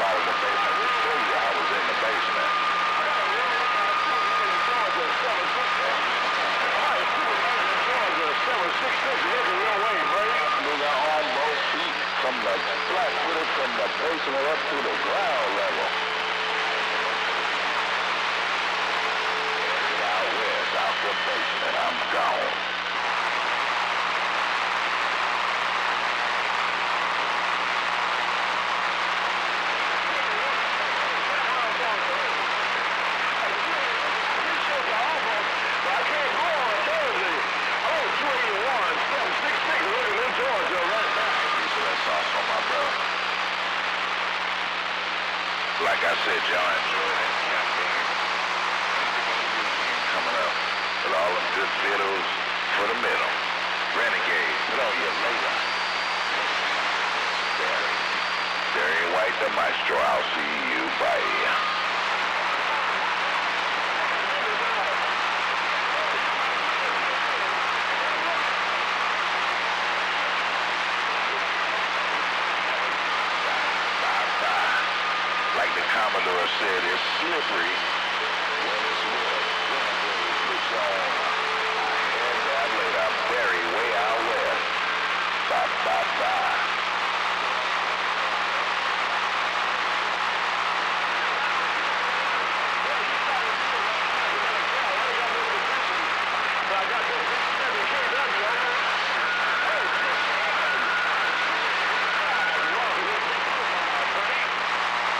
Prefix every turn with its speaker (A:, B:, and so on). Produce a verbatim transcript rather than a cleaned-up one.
A: part of the basement to show you I was in the basement. seven six six, looking your way, buddy. Nigga almost feet from the flat footed from the basement up to the ground level. Out west, out the basement, I'm gone. Like I said, y'all enjoy that campaign coming up with all them good fiddles for the middle. Renegade, put on your later. Barry White, the maestro. I'll see you. Bye. Like the Commodore said, it's slippery.